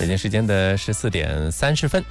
北京时间的14点30分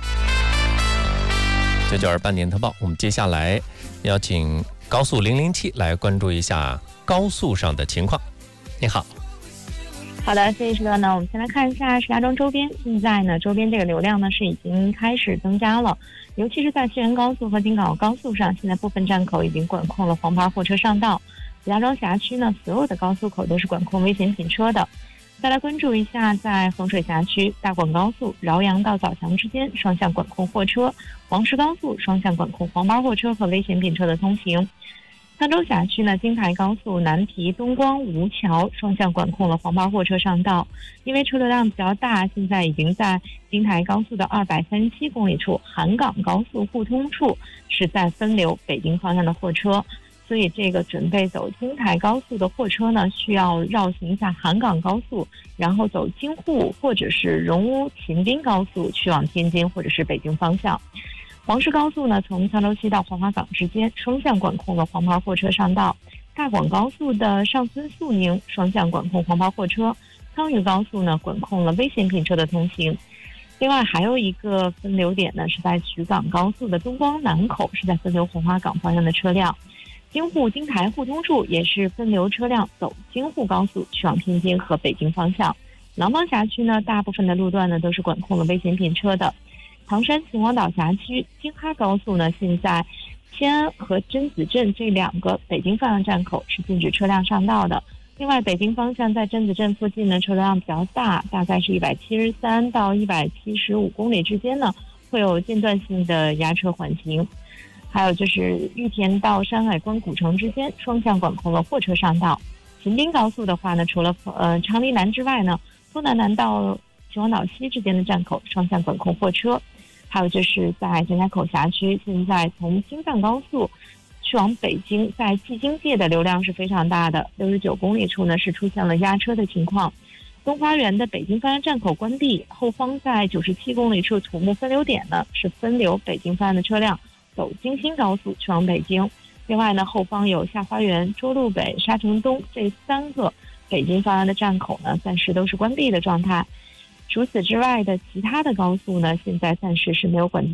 ，992半年特报。我们接下来邀请高速007来关注一下高速上的情况。你好。 好的，这一时段呢，我们先来看一下石家庄周边。现在呢，周边这个流量呢是已经开始增加了，尤其是在西源高速和京港高速上，现在部分站口已经管控了黄牌货车上道。石家庄辖区呢，所有的高速口都是管控危险品车的。再来关注一下，在衡水辖区大广高速饶阳到枣强之间双向管控货车，黄石高速双向管控黄牌货车和危险品车的通行。沧州辖区呢，京台高速南皮东光吴桥双向管控了黄牌货车上道，因为车流量比较大，现在已经在京台高速的237公里处、韩港高速互通处是在分流北京方向的货车，所以这个准备走京台高速的货车呢，需要绕行一下韩港高速，然后走京沪或者是荣乌秦滨高速去往天津或者是北京方向。黄石高速呢，从沧州西到黄花岗之间双向管控了黄牌货车上道，大广高速的上村肃宁双向管控黄牌货车，沧渝高速呢管控了危险品车的通行。另外还有一个分流点呢，是在衢港高速的东光南口，是在分流黄花岗方向的车辆。京沪京台互通处也是分流车辆走京沪高速去往天津和北京方向。廊坊辖区呢，大部分的路段呢都是管控了危险品车的。唐山秦皇岛辖区京哈高速呢，现在迁安和甄子镇这2个北京方向站口是禁止车辆上道的。另外北京方向在甄子镇附近呢，车流量比较大，大概是173到175公里之间呢，会有间断性的压车缓行。还有就是玉田到山海关古城之间双向管控了货车上道。秦滨高速的话呢，除了长堤南之外呢，东南南到秦皇岛西之间的站口双向管控货车。还有就是在张家口辖区，现在从京藏高速去往北京，在蓟京界的流量是非常大的，69公里处呢是出现了压车的情况。东花园的北京方向站口关闭，后方在97公里处土木分流点呢是分流北京方向的车辆走京新高速去往北京。另外呢，后方有下花园、涿鹿北、沙城东这3个北京方向的站口呢，暂时都是关闭的状态。除此之外的其他的高速呢，现在暂时是没有管